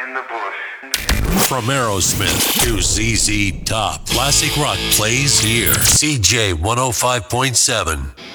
in the bush. From Aerosmith to ZZ Top, classic rock plays here. CJ 105.7.